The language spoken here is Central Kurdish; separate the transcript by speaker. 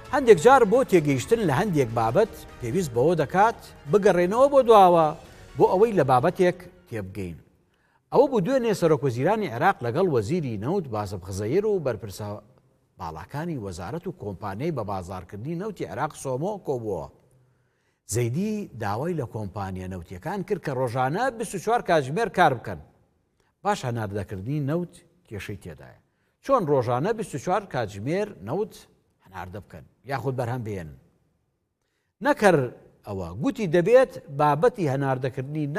Speaker 1: هەندێک جار بۆ تێگەیشتن لە هەندێک بابەت پێویست بەوە دەکات بگەڕێنەوە بۆ دواوە بۆ ئەوەی لە بابەتێک تێبگەین. ئەوە بوو دوێنێ سەرۆکوەزیرانی عێراق لەگەڵ وەزیری نەوت باسم خزەیر و بەرپرسە باڵاکانی وەزارەت و کۆمپانیای بە بازاڕکردنی نەوتی عێراق سۆمۆ کۆبووە. زەیدی داوای لە کۆمپانیە نەوتیەکان کرد کە ڕۆژانە 24 کاتژمێر کار بکەن. باش هەناردەکردنی نەوت کێشەی تێدایە. چۆن ڕۆژانە 24 کاتژمێر نەوت هەناردە بکەن یاخود بەرهەم بێنن. نەکەر ئەوە گوتی دەبێت بابەتی هەناردەکردنی